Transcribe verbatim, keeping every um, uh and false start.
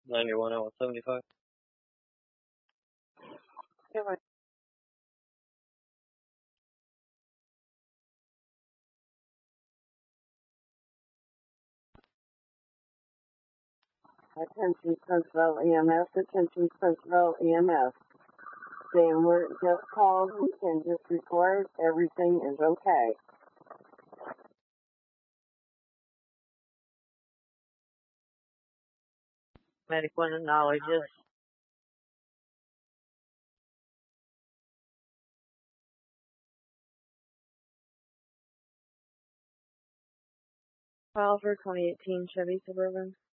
ninety-one out of seventy-five. Yeah, right. Attention Central E M S, attention Central E M S. They weren't just called, we can just report everything is okay. Medical acknowledges. File for twenty eighteen Chevy Suburban.